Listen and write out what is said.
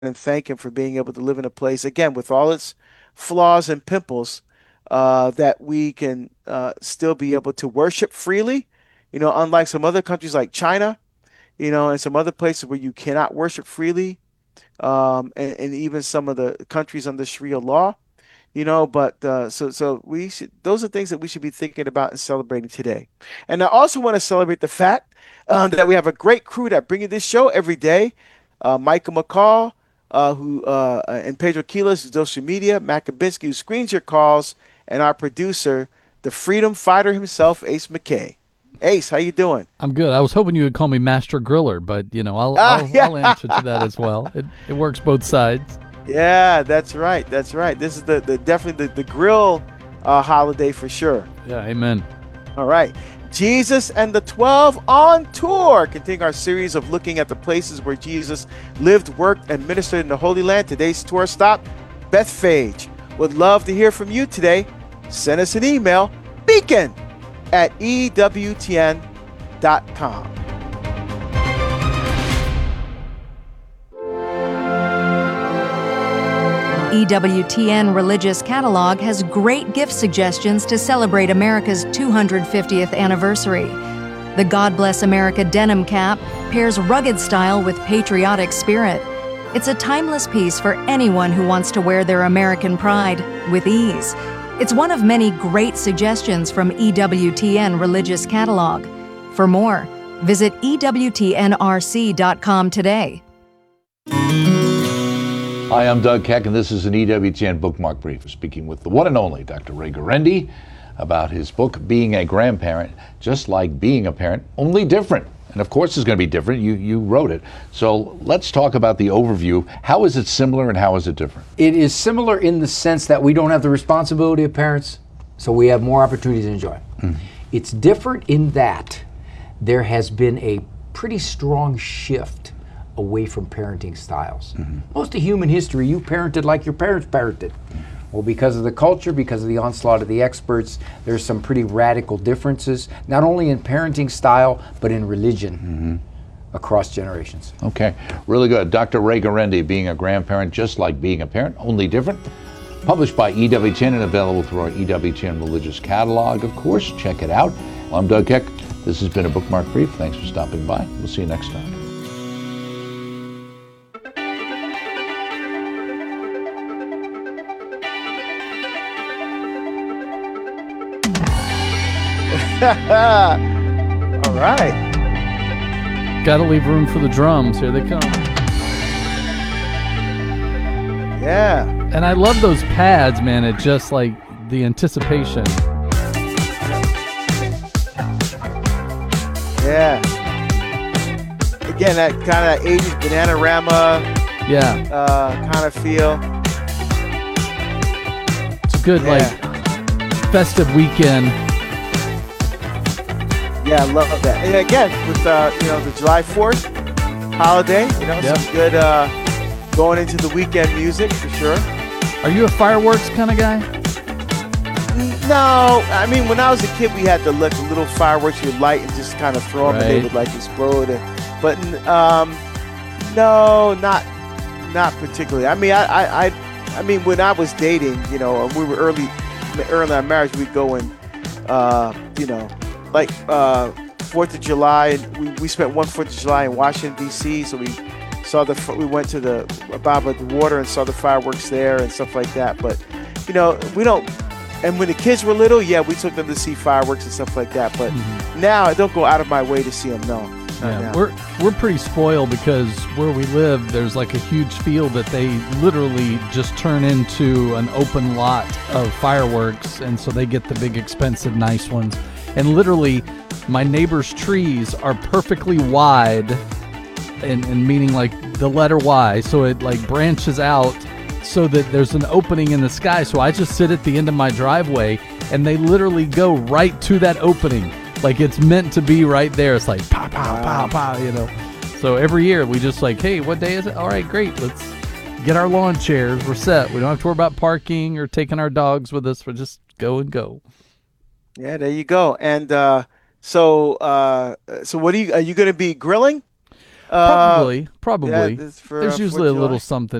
and thank Him for being able to live in a place, again, with all its flaws and pimples, that we can still be able to worship freely. Unlike some other countries like China, and some other places where you cannot worship freely, and even some of the countries under Sharia law. But so we should, those are things that we should be thinking about and celebrating today. And I also want to celebrate the fact that we have a great crew that bring you this show every day. Michael McCall, who and Pedro Quiles, who's social media, Matt Kabinski, who screens your calls, and our producer, the freedom fighter himself, Ace McKay. Ace, how you doing? I'm good. I was hoping you would call me Master Griller, but I'll Yeah. answer to that as well. It works both sides. Yeah, that's right. That's right. This is the definitely the grill holiday for sure. Yeah, amen. All right. Jesus and the 12 on tour. Continuing our series of looking at the places where Jesus lived, worked, and ministered in the Holy Land. Today's tour stop, Bethphage. Would love to hear from you today. Send us an email, beacon@ewtn.com. EWTN Religious Catalog has great gift suggestions to celebrate America's 250th anniversary. The God Bless America denim cap pairs rugged style with patriotic spirit. It's a timeless piece for anyone who wants to wear their American pride with ease. It's one of many great suggestions from EWTN Religious Catalog. For more, visit EWTNRC.com today. Hi, I'm Doug Keck, and this is an EWTN Bookmark Brief. Speaking with the one and only Dr. Ray Guarendi about his book, Being a Grandparent, Just Like Being a Parent, Only Different. And of course it's going to be different. You wrote it. So let's talk about the overview. How is it similar and how is it different? It is similar in the sense that we don't have the responsibility of parents, so we have more opportunities to enjoy. It's different in that there has been a pretty strong shift away from parenting styles. Most of human history, you parented like your parents parented. Well, because of the culture, because of the onslaught of the experts, there's some pretty radical differences, not only in parenting style, but in religion across generations. Okay, really good. Dr. Ray Guarendi, Being a Grandparent, Just Like Being a Parent, Only Different. Published by EWTN and available through our EWTN Religious Catalog. Of course, check it out. Well, I'm Doug Keck. This has been a Bookmark Brief. Thanks for stopping by. We'll see you next time. All right. Gotta leave room for the drums. Here they come. Yeah. And I love those pads, man. It just like the anticipation. Yeah. Again, that kind of 80s Bananarama Yeah, kind of feel. it's a good like festive weekend. Yeah, I love that. And again, with the July 4th holiday, some good going into the weekend music for sure. Are you a fireworks kind of guy? No, I mean when I was a kid, we had the little fireworks you light and just kind of throw them, and they Right. would like explode. But no, not particularly. I mean, I mean when I was dating, we were early in our marriage, we'd go and like 4th of July, and we spent one 4th of July in Washington D.C. So we went to above the water and saw the fireworks there and stuff like that. But we don't. And when the kids were little, yeah, we took them to see fireworks and stuff like that. But now I don't go out of my way to see them. No, not now. We're pretty spoiled because where we live, there's like a huge field that they literally just turn into an open lot of fireworks, and so they get the big, expensive, nice ones. And literally, my neighbor's trees are perfectly wide, and meaning like the letter Y, so it like branches out so that there's an opening in the sky. So I just sit at the end of my driveway, and they literally go right to that opening. Like it's meant to be right there. It's like pow, pow, pow, pow, So every year we just like, hey, what day is it? All right, great. Let's get our lawn chairs. We're set. We don't have to worry about parking or taking our dogs with us. We're just go and go. Yeah, there you go. And so what are you going to be grilling? Probably. Yeah, this for, There's usually a 4th of little July. something